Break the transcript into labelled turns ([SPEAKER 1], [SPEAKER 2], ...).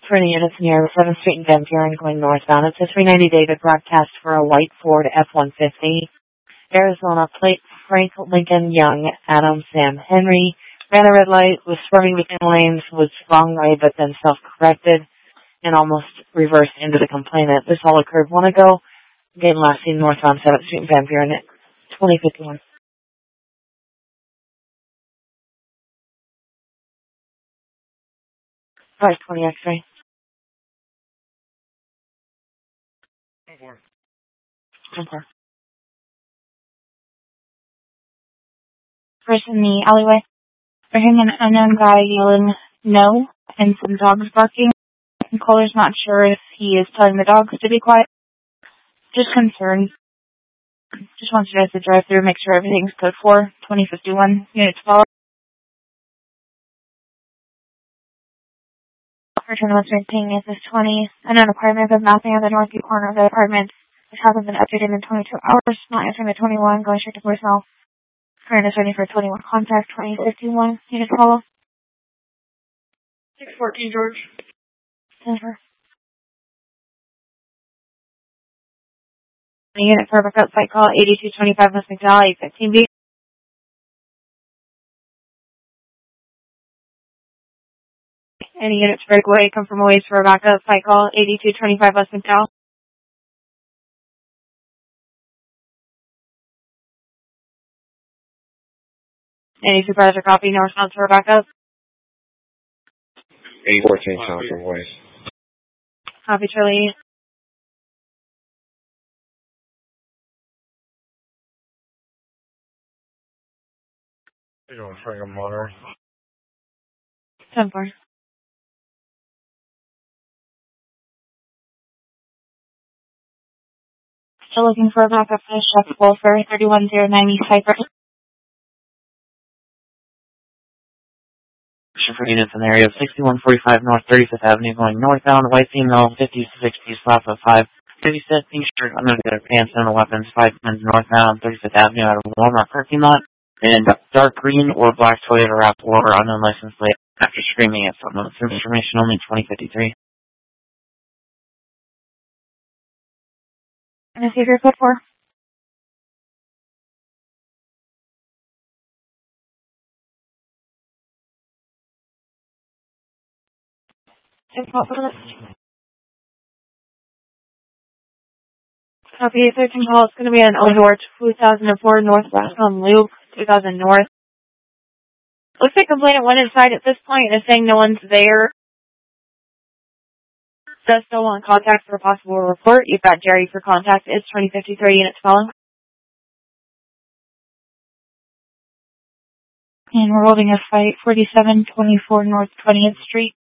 [SPEAKER 1] For any units near 7th Street and Van Buren going northbound, it's a 390 David broadcast for a white Ford F-150. Arizona plate Frank Lincoln Young, Adam Sam Henry. Ran a red light, was swerving between lanes, was wrong way but then self-corrected and almost reversed into the complainant. This all occurred one ago. Again, last seen northbound 7th Street and Van Buren at 2051. 520 X-ray. 10-4.
[SPEAKER 2] Person in the alleyway. For him, an unknown guy yelling no and some dogs barking. And caller's not sure if he is telling the dogs to be quiet. Just concerned. Just wants you guys to drive through, make sure everything's code 4, 2051, units follow. Return what's ping is this 20. Unknown apartment, but mapping at the northeast corner of the apartment. This hasn't been updated in 22 hours. Not answering the 21, going straight to voicemail. Current is ready for 21 contact, 2051, units follow.
[SPEAKER 1] 614 George.
[SPEAKER 2] Denver. Unit for backup site call 8225 West McDowell, 815B. Any units breakaway come from ways for a backup site call 8225 West McDowell. Any supervisor copy, no response for a backup.
[SPEAKER 3] 814 Thompson Voice.
[SPEAKER 2] Copy, Charlie.
[SPEAKER 3] You're going to bring a motor.
[SPEAKER 2] 10-4. Still looking for a backup for Chef Wolfer, 31090 Cypress.
[SPEAKER 4] For units in the area of 6145 North 35th Avenue going northbound, white female, 50 to 60, slap of 5. 56, pink shirt, under their pants and weapons, 5 pins northbound, 35th Avenue out of Walmart parking lot, and dark green or black Toyota RAV4 on unlicensed plate after screaming at someone. Information only 2053.
[SPEAKER 2] And a secret code 4. Copy 13 call. It's going to be an Odor 2004 northwest on Loop 2000 North. Looks like complainant went inside at this point and is saying no one's there. Does still want contact for a possible report. You've got Jerry for contact. It's 2053 units following. And we're holding a fight 4724 North 20th Street.